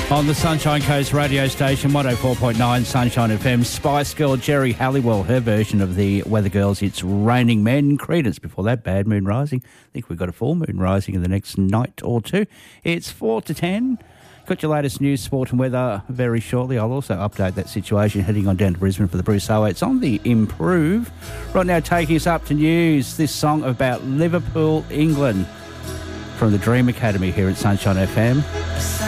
On the Sunshine Coast radio station, 104.9 Sunshine FM, Spice Girl Jerry Halliwell, her version of the Weather Girls' It's Raining Men. Credence before that, Bad Moon Rising. I think we've got a full moon rising in the next night or two. It's 4 to 10. Got your latest news, sport and weather very shortly. I'll also update that situation heading on down to Brisbane for the Bruce Hour. It's on the improve. Right now, taking us up to news, this song about Liverpool, England, from the Dream Academy here at Sunshine FM.